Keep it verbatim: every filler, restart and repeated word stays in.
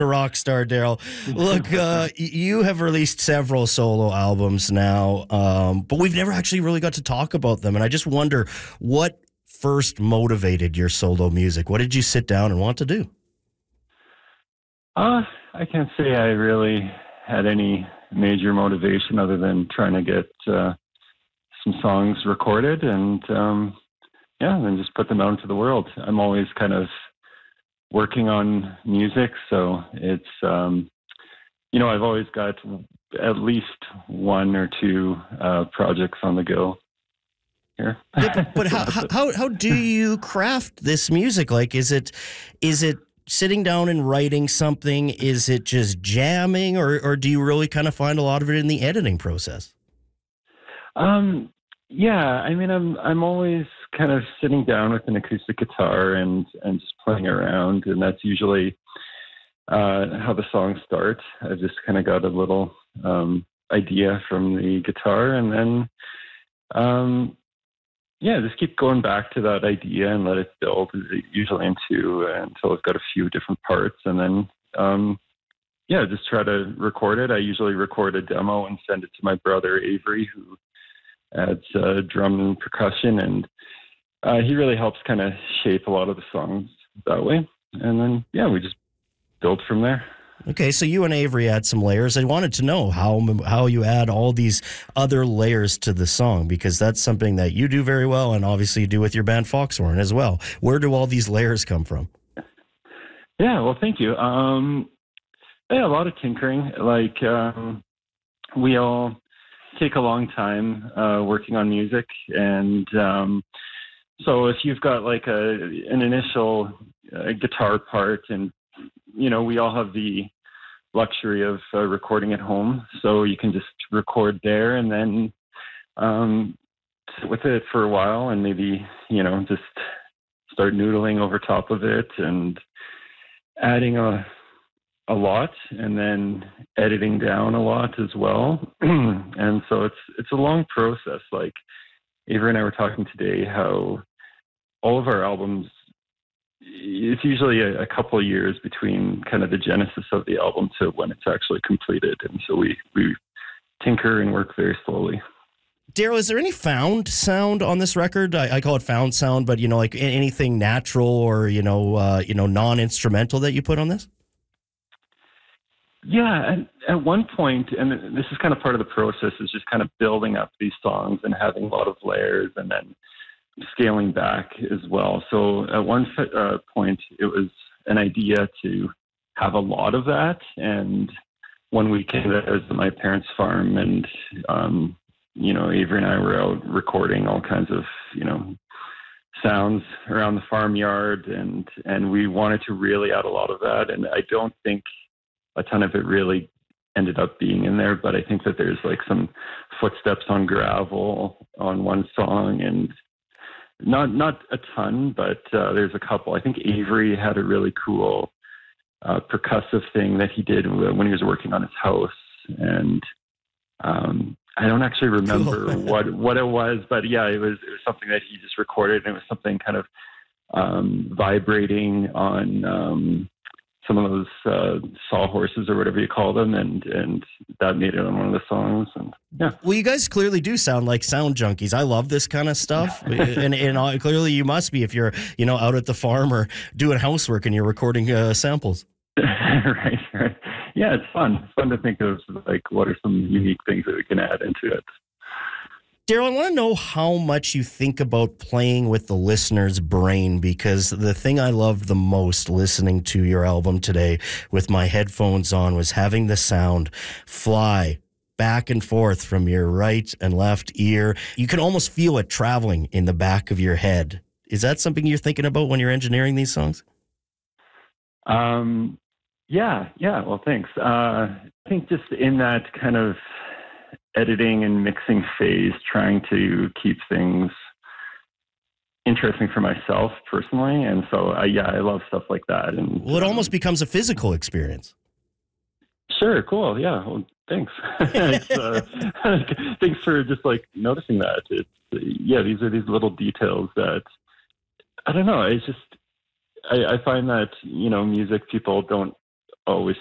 rock star, Daryl. Look, uh, you have released several solo albums now, um, but we've never actually really got to talk about them. And I just wonder what first motivated your solo music. What did you sit down and want to do? Uh, I can't say I really had any major motivation other than trying to get uh, some songs recorded and, um, yeah, then just put them out into the world. I'm always kind of working on music, so it's, um, you know, I've always got at least one or two uh, projects on the go here. Yeah, but but how, how how do you craft this music? Like, is it is it sitting down and writing something? Is it just jamming, or or do you really kind of find a lot of it in the editing process? Um, yeah, I mean, I'm I'm always kind of sitting down with an acoustic guitar and and just playing around, and that's usually uh, how the songs start. I've just kind of got a little um, idea from the guitar, and then um, yeah, just keep going back to that idea and let it build, usually into uh, until it's got a few different parts, and then um, yeah, just try to record it. I usually record a demo and send it to my brother Avery, who adds uh, drum and percussion, and uh, he really helps kind of shape a lot of the songs that way. And then yeah, we just build from there. Okay, so you and Avery add some layers. I wanted to know how how you add all these other layers to the song, because that's something that you do very well, and obviously you do with your band Foxhorn as well. Where do all these layers come from? Yeah, well, thank you. Um, yeah, a lot of tinkering. Like um, we all take a long time uh, working on music, and um, so if you've got like a an initial uh, guitar part, and you know, we all have the luxury of uh, recording at home, so you can just record there and then um, sit with it for a while and maybe, you know, just start noodling over top of it and adding a a lot and then editing down a lot as well. And so it's it's a long process. Like Avery and I were talking today how all of our albums, it's usually a, a couple of years between kind of the genesis of the album to when it's actually completed. And so we, we tinker and work very slowly. Daryl, is there any found sound on this record? I, I call it found sound, but, you know, like anything natural or, you know, uh, you know, non-instrumental that you put on this? Yeah. At, at one point, and this is kind of part of the process, is just kind of building up these songs and having a lot of layers and then scaling back as well. So at one uh, point, it was an idea to have a lot of that. And one weekend, I was at my parents' farm, and um, you know, Avery and I were out recording all kinds of, you know, sounds around the farmyard, and and we wanted to really add a lot of that. And I don't think a ton of it really ended up being in there, but I think that there's like some footsteps on gravel on one song, and Not not a ton, but uh, there's a couple. I think Avery had a really cool uh, percussive thing that he did when he was working on his house, and um, I don't actually remember cool. what what it was, but yeah, it was it was something that he just recorded, and it was something kind of um, vibrating on um, some of those uh, sawhorses or whatever you call them, and and that made it on one of the songs. And yeah, well, you guys clearly do sound like sound junkies. I love this kind of stuff, and and clearly you must be if you're, you know, out at the farm or doing housework and you're recording uh, samples. right, right. Yeah, it's fun. It's fun to think of like what are some unique things that we can add into it. Daryl, I want to know how much you think about playing with the listener's brain, because the thing I loved the most listening to your album today with my headphones on was having the sound fly back and forth from your right and left ear. You can almost feel it traveling in the back of your head. Is that something you're thinking about when you're engineering these songs? Um, yeah, yeah. Well, thanks. Uh, I think just in that kind of editing and mixing phase, trying to keep things interesting for myself personally. And so, uh, yeah, I love stuff like that. And well, it almost becomes a physical experience. Sure. Cool. Yeah. Well, thanks. it's, uh, thanks for just like noticing that. It's, yeah, these are these little details that, I don't know. It's just, I, I find that, you know, music people don't always